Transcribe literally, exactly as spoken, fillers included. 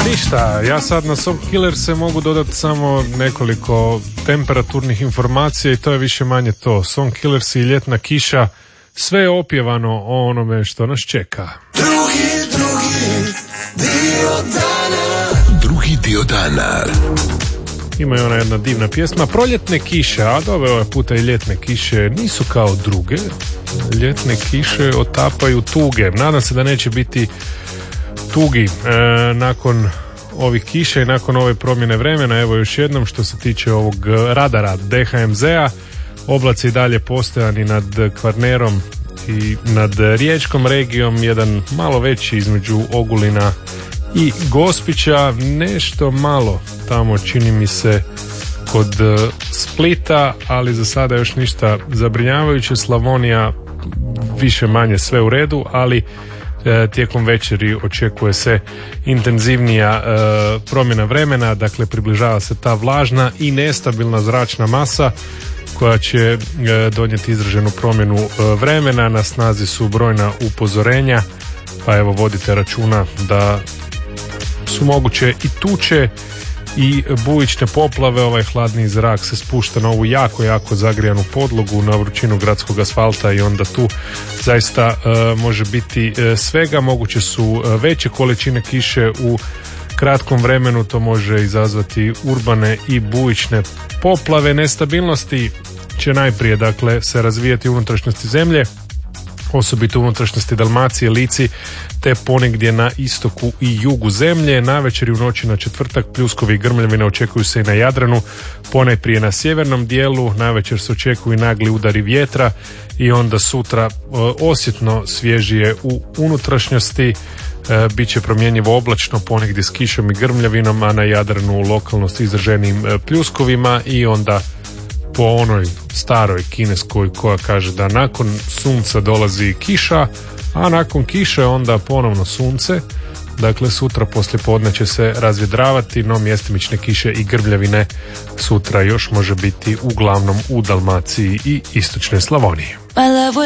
Ništa, ja sad na Song Killers se mogu dodati samo nekoliko temperaturnih informacija i to je više manje to. Song Killers i ljetna kiša, sve je opjevano o onome što nas čeka. Drugi, drugi dio dana. Drugi dio dana. Ima je ona jedna divna pjesma. Proljetne kiše, a dobro, ovaj puta i ljetne kiše nisu kao druge. Ljetne kiše otapaju tuge. Nadam se da neće biti tugi e, nakon ovih kiša i nakon ove promjene vremena. Evo još jednom što se tiče ovog radara D H M Z-a. Oblaci i dalje postojani nad Kvarnerom i nad riječkom regijom, jedan malo veći između Ogulina i Gospića, nešto malo tamo čini mi se kod Splita, ali za sada još ništa zabrinjavajuće. Slavonija više manje sve u redu, ali e, tijekom večeri očekuje se intenzivnija e, promjena vremena, dakle približava se ta vlažna i nestabilna zračna masa koja će e, donijeti izraženu promjenu e, vremena. Na snazi su brojna upozorenja, pa evo vodite računa da su moguće i tuče i bujične poplave. Ovaj hladni zrak se spušta na ovu jako, jako zagrijanu podlogu, na vrućinu gradskog asfalta i onda tu zaista e, može biti e, svega. Moguće su e, veće količine kiše u kratkom vremenu, to može izazvati urbane i bujične poplave. Nestabilnosti će najprije dakle se razvijati u unutrašnjosti zemlje, osobito u unutrašnjosti Dalmacije, Lici, te ponegdje na istoku i jugu zemlje. Navečer i u noći na četvrtak pljuskovi i grmljavine očekuju se i na Jadranu, ponajprije na sjevernom dijelu. Navečer se očekuju i nagli udari vjetra i onda sutra e, osjetno svježije u unutrašnjosti. E, Biće promjenjivo oblačno, ponegdje s kišom i grmljavinom, a na Jadranu lokalno s izraženim e, pljuskovima i onda po onoj staroj kineskoj koja kaže da nakon sunca dolazi kiša, a nakon kiše onda ponovno sunce. Dakle, sutra poslije podne će se razvjedravati, no mjestimične kiše i grmljavine sutra još može biti uglavnom u Dalmaciji i istočnoj Slavoniji.